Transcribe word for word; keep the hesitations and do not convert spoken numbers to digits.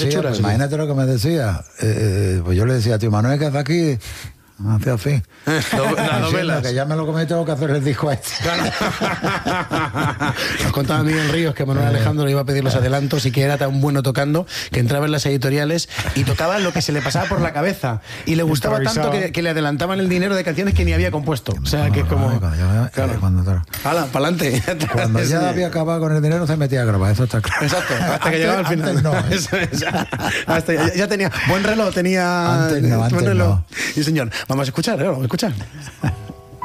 decía, hechura. pues Sí. imagínate lo que me decía. Eh, pues yo le decía, tío Manuel, ¿qué hace aquí? Hacía así. Las novelas. Que ya me lo comí, tengo que hacer el disco a este. Claro. Nos contaba Miguel Ríos que Manuel Alejandro le iba a pedir los adelantos y que era tan bueno tocando que entraba en las editoriales y tocaba lo que se le pasaba por la cabeza y le gustaba tanto que, que le adelantaban el dinero de canciones que ni había compuesto. O sea, que es como... Claro. Cuando, ¡Hala, pa'lante! cuando ya había acabado con el dinero se metía a grabar, eso está claro. Exacto, hasta que antes, llegaba al final. Antes no, ¿eh? Eso es. Hasta ya, ya tenía buen reloj, tenía antes no, buen antes reloj. no. Y señor, vamos a escuchar, ¿eh? Vamos a escuchar.